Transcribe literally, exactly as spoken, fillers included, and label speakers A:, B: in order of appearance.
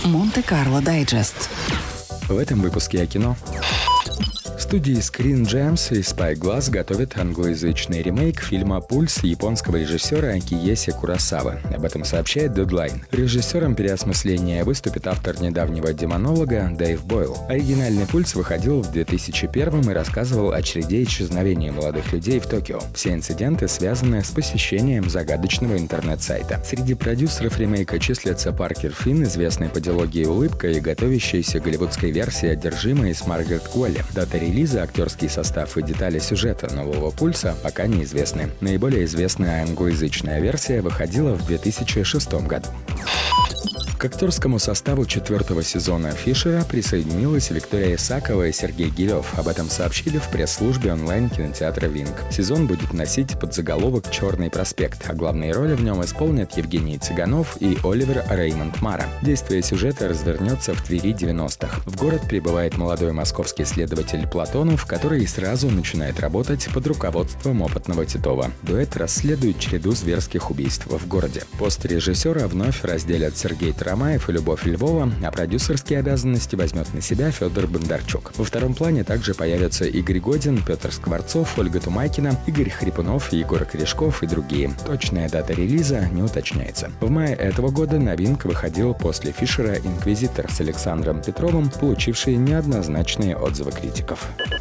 A: Монте-Карло Дайджест.
B: В этом выпуске о кино. Студии Screen Gems и Spyglass готовят англоязычный ремейк фильма «Пульс» японского режиссера Киеси Куросавы. Об этом сообщает Deadline. Режиссером переосмысления выступит автор недавнего демонолога Дэйв Бойл. Оригинальный «Пульс» выходил в две тысячи первом и рассказывал о череде исчезновений молодых людей в Токио. Все инциденты связаны с посещением загадочного интернет-сайта. Среди продюсеров ремейка числятся Паркер Финн, известный по дилогии «Улыбка» и готовящаяся голливудской версии «Одержимой» с Маргарет Куолли. Дата релиза, актерский состав и детали сюжета нового «Пульса» пока неизвестны. Наиболее известная англоязычная версия выходила в две тысячи шестом году. К актерскому составу четвертого сезона «Фишера» присоединилась Виктория Исакова и Сергей Гирев. Об этом сообщили в пресс-службе онлайн-кинотеатра «Винг». Сезон будет носить подзаголовок «Черный проспект», а главные роли в нем исполнят Евгений Цыганов и Оливер Реймонд Мара. Действие сюжета развернется в Твери девяностых. В город прибывает молодой московский следователь Платонов, который сразу начинает работать под руководством опытного Титова. Дуэт расследует череду зверских убийств в городе. Пост режиссера вновь разделят Сергей Тарамаев и Любовь Львова, а продюсерские обязанности возьмет на себя Федор Бондарчук. Во втором плане также появятся Игорь Годин, Петр Скворцов, Ольга Тумайкина, Игорь Хрипунов, Егор Корешков и другие. Точная дата релиза не уточняется. В мае этого года на Винг выходил после «Фишера» «Инквизитор» с Александром Петровым, получивший неоднозначные отзывы критиков.